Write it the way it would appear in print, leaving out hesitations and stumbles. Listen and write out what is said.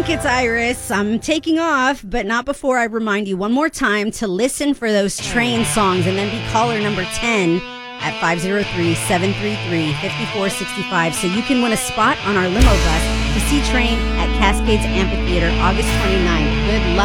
Frank, it's Iris. I'm taking off, but not before I remind you one more time to listen for those Train songs and then be caller number 10 at 503-733-5465 so you can win a spot on our limo bus to see Train at Cascades Amphitheater August 29th. Good luck.